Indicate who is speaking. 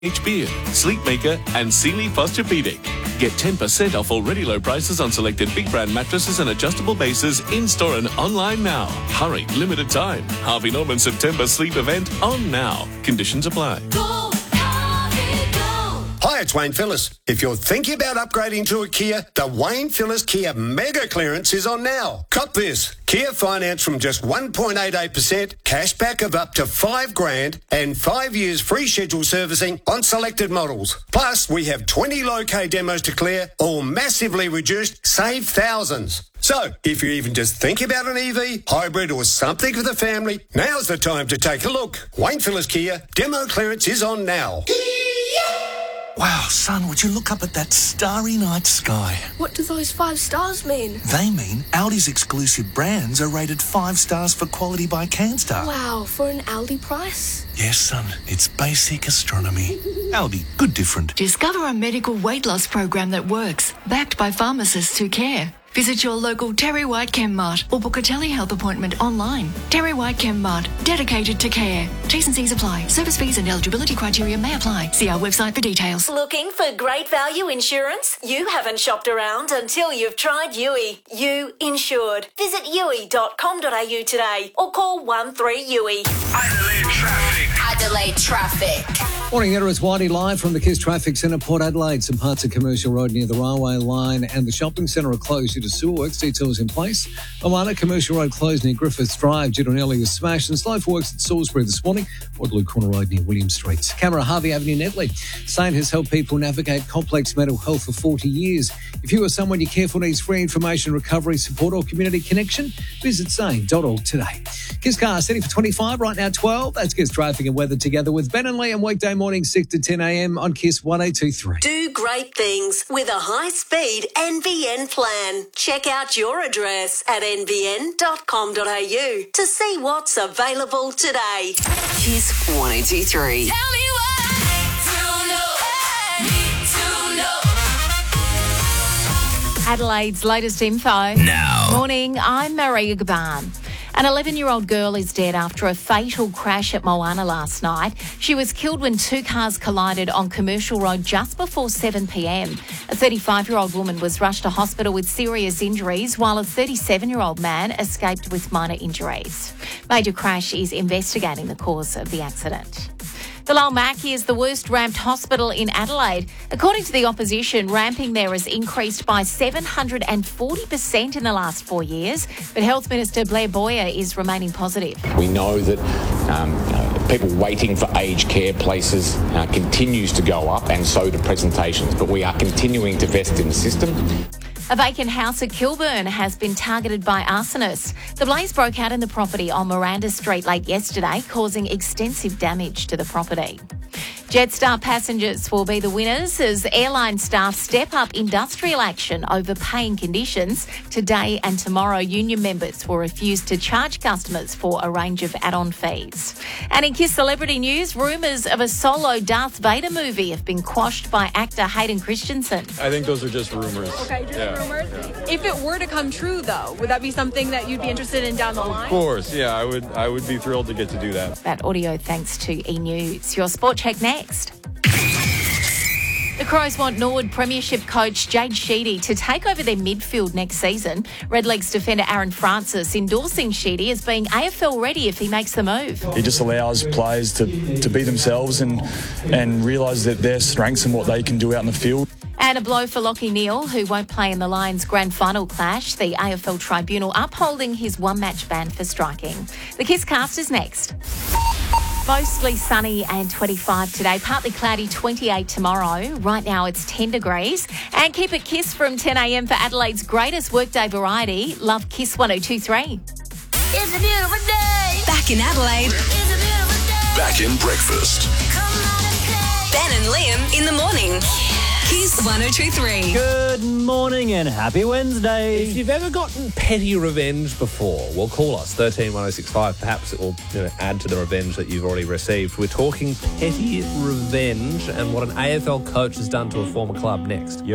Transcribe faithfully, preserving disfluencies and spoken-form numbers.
Speaker 1: H Beard, Sleepmaker and Sealy Posturepedic. Get ten percent off already low prices on selected big brand mattresses and adjustable bases in-store and online now. Hurry, limited time. Harvey Norman September sleep event on now. Conditions apply.
Speaker 2: Go, Harvey, go.
Speaker 3: Hi, it's Wayne Phillis. If you're thinking about upgrading to a Kia, the Wayne Phillis Kia Mega Clearance is on now. Cop this. Kia finance from just one point eight eight percent, cashback of up to five grand, and five years free scheduled servicing on selected models. Plus, we have twenty low-K demos to clear, all massively reduced, save thousands. So, if you're even just thinking about an E V, hybrid or something for the family, now's the time to take a look. Wayne Phillis Kia, demo clearance is on now.
Speaker 4: Wow, son, would you look up at that starry night sky?
Speaker 5: What do those five stars mean?
Speaker 4: They mean Aldi's exclusive brands are rated five stars for quality by CanStar.
Speaker 5: Wow, for an Aldi price?
Speaker 4: Yes, son, it's basic astronomy. Aldi, good different.
Speaker 6: Discover a medical weight loss program that works, backed by pharmacists who care. Visit your local Terry White Chem Mart or book a telehealth appointment online. Terry White Chem Mart, dedicated to care. T's and C's apply. Service fees and eligibility criteria may apply. See our website for details.
Speaker 7: Looking for great value insurance? You haven't shopped around until you've tried U I. You insured. Visit U I dot com dot a u today or call one three U I.
Speaker 8: Adelaide traffic.
Speaker 2: Adelaide traffic.
Speaker 9: Morning, here is Whitey live from the Kiss Traffic Centre, Port Adelaide. Some parts of Commercial Road near the railway line and the shopping centre are closed due to sewer works. Details in place. Awala, Commercial Road closed near Griffiths Drive due to an earlier smash, and slow for works at Salisbury this morning. Waterloo Corner Road near William Street. Camera Harvey Avenue, Netley. Sane has helped people navigate complex mental health for forty years. If you or someone you care for needs free information, recovery support or community connection, visit sane dot org today. Kiss Car setting for twenty-five, right now twelve. That's Kiss Traffic and Weather together with Ben and Lee on weekday morning six to ten a.m. on Kiss one oh two three.
Speaker 7: Do great things with a high-speed N V N plan. Check out your address at n v n dot com dot a u to see what's available today.
Speaker 10: Kiss one oh two three.
Speaker 2: Tell me why. Need to know. Need to know.
Speaker 11: Adelaide's latest info.
Speaker 8: Now.
Speaker 11: Morning, I'm Maria Gaban. An eleven-year-old girl is dead after a fatal crash at Moana last night. She was killed when two cars collided on Commercial Road just before seven p.m. A thirty-five-year-old woman was rushed to hospital with serious injuries, while a thirty-seven-year-old man escaped with minor injuries. Major Crash is investigating the cause of the accident. The Lowell Mackie is the worst ramped hospital in Adelaide. According to the opposition, ramping there has increased by seven hundred forty percent in the last four years. But Health Minister Blair Boyer is remaining positive.
Speaker 12: We know that um, uh, people waiting for aged care places uh, continues to go up, and so do presentations. But we are continuing to invest in the system.
Speaker 11: A vacant house at Kilburn has been targeted by arsonists. The blaze broke out in the property on Miranda Street late yesterday, causing extensive damage to the property. Jetstar passengers will be the winners as airline staff step up industrial action over paying conditions. Today and tomorrow, union members will refuse to charge customers for a range of add-on fees. And in Kiss Celebrity News, rumours of a solo Darth Vader movie have been quashed by actor Hayden Christensen.
Speaker 13: I think those are just rumours.
Speaker 14: Okay, just
Speaker 13: yeah.
Speaker 14: rumours?
Speaker 13: Yeah.
Speaker 14: If it were to come true, though, would that be something that you'd be interested in down the line?
Speaker 13: Of course, yeah, I would I would be thrilled to get to do that.
Speaker 11: That audio thanks to E! News. Your Sport Check next. The Crows want Norwood Premiership coach Jade Sheedy to take over their midfield next season. Redlegs defender Aaron Francis endorsing Sheedy as being A F L ready if he makes the move.
Speaker 15: He just allows players to, to be themselves and, and realise that their strengths and what they can do out in the field.
Speaker 11: And a blow for Lachie Neale, who won't play in the Lions' grand final clash. The A F L tribunal upholding his one-match ban for striking. The Kiss Cast is next. Mostly sunny and twenty-five today, partly cloudy, twenty-eight tomorrow. Right now it's ten degrees. And keep it Kiss from ten a.m. for Adelaide's greatest workday variety. Love Kiss one oh two three.
Speaker 2: It's a beautiful day.
Speaker 10: Back in Adelaide.
Speaker 2: It's a beautiful day.
Speaker 8: Back in breakfast.
Speaker 2: Come on and play.
Speaker 10: Ben and Liam in the morning. Kiss one oh two three.
Speaker 16: Good morning and happy Wednesday.
Speaker 17: If you've ever gotten petty revenge before, well, call us, thirteen one oh six five. Perhaps it will you know, add to the revenge that you've already received. We're talking petty revenge and what an A F L coach has done to a former club next.